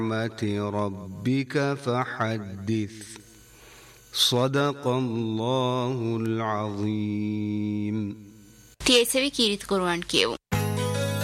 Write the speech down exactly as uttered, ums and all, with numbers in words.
ربك فحدث صدق الله العظيم. තියේසවි කීරිත කුර්ආන් කියවමු.